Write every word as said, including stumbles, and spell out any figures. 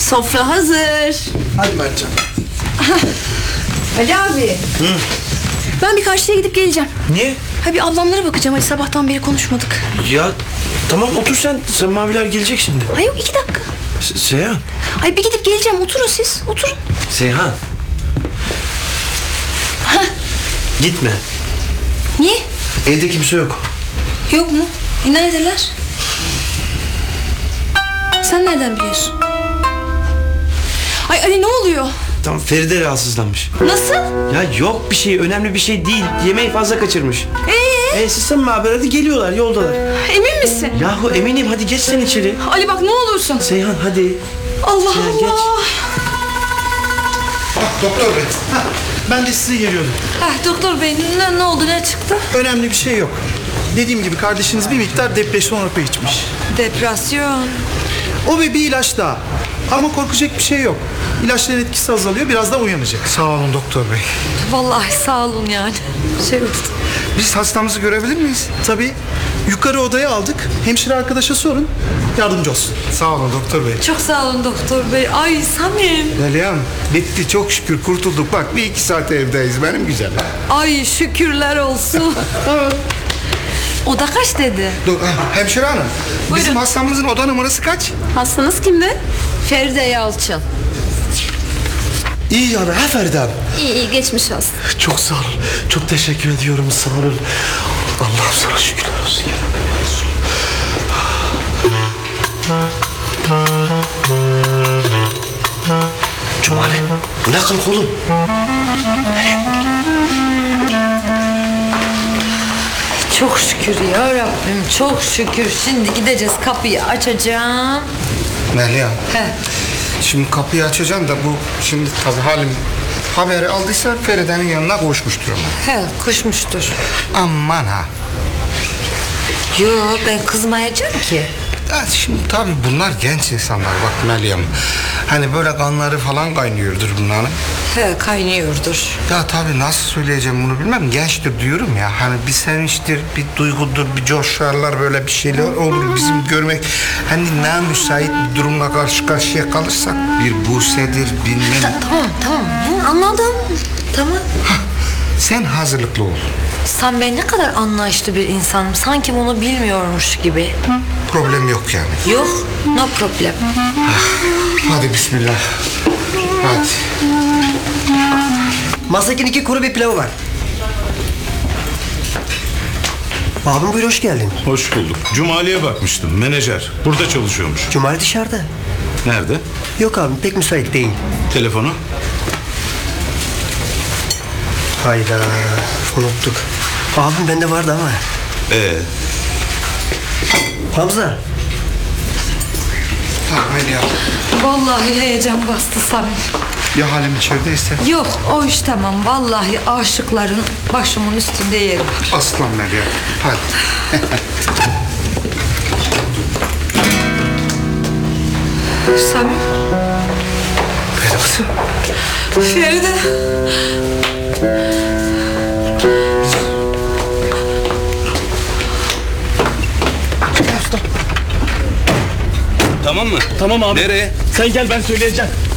Sofra hazır. Hadi Mertcan. Ali abi. Hı. Ben bir karşıya gidip geleceğim. Niye? Ha bir ablamlara bakacağım. Hadi sabahtan beri konuşmadık. Ya tamam otur sen. Sen maviler gelecek şimdi. Ay yok iki dakika. Se- Seyhan. Ay bir gidip geleceğim. Oturun siz. Oturun. Seyhan. Ha. Gitme. Niye? Evde kimse yok. Yok mu? E neredeler? Sen nereden biliyorsun? Ay Ali ne oluyor? Tamam Feride rahatsızlanmış. Nasıl? Ya yok bir şey, önemli bir şey değil. Yemeği fazla kaçırmış. Ee? E siz sen mi haber, hadi geliyorlar, yoldalar. Emin misin? Yahu eminim, hadi geç sen içeri. Ali bak ne olursun. Seyhan hadi. Allah Seyhan, Allah. geç. Ah doktor bey. Hah, ben de size geliyordum. Heh, doktor bey ne, ne oldu ne çıktı? Önemli bir şey yok. Dediğim gibi kardeşiniz bir miktar depresyon hapı içmiş. Depresyon. O ve bir ilaç daha. Ama korkacak bir şey yok. İlaçların etkisi azalıyor, biraz da uyanacak. Sağ olun doktor bey. Vallahi sağ olun yani. Şey oldu. Biz hastamızı görebilir miyiz? Tabii yukarı odaya aldık. Hemşire arkadaşa sorun, yardımcı olsun. Sağ olun doktor bey. Çok sağ olun doktor bey. Ay Samim. Meryem bitti, çok şükür kurtulduk. Bak bir iki saat evdeyiz benim güzelim. Ay şükürler olsun. Oda kaç dedi? Dur, ah, hemşire hanım. Bizim Buyurun. hastamızın oda numarası kaç? Hastanız kimdi? Feride Yalçın. İyi yani ha Feride abi. İyi iyi geçmiş olsun. Çok sağ olun. Çok teşekkür ediyorum, sağ olun. Allah'ım sana şükürler olsun. Ya Cumali, bu ne kılık oğlum? Çok şükür ya Rabbim, çok şükür. Şimdi gideceğiz, kapıyı açacağım. Meryem. He. Şimdi kapıyı açacağım da bu şimdi tabii halim haberi aldıysa Feride'nin yanına koşmuştur ama. He, kuşmuştur. Aman ha. Yo, ben kızmayacağım ki. Ya şimdi tabii bunlar genç insanlar bak Meryem. Hani böyle kanları falan kaynıyordur bunların. He, kaynıyordur. Ya tabii nasıl söyleyeceğim bunu bilmem. Gençtir diyorum ya. Hani bir sevinçtir, bir duygudur, bir coşarlar, böyle bir şeyler olur bizim görmek. Hani ne müsait bir durumla karşı karşıya kalırsak bir Buse'dir bilmem. Tamam, tamam. Hı, anladım. Tamam. Sen hazırlıklı ol. Sen ben ne kadar anlayışlı bir insanım. Sanki bunu bilmiyormuş gibi. Problem yok yani. Yok, no problem. Hadi bismillah. Hadi. Masakin iki kuru bir pilavı var. Abim buyur, hoş geldin. Hoş bulduk. Cumali'ye bakmıştım. Menajer. Burada çalışıyormuş. Cumali dışarıda. Nerede? Yok abim, pek müsait değil. Telefonu? Hayda, unuttuk. Abim bende vardı ama. Ee, Hamza. Ha Meryem. Vallahi heyecan bastı Samim. Ya halim içerideyse? Yok, o iş tamam. Vallahi aşıkların başımın üstünde yeri var. Aslan Meryem. Hadi. Samim. Feride. Feride. tamam mı? Tamam abi. Nereye? Sen gel, ben söyleyeceğim.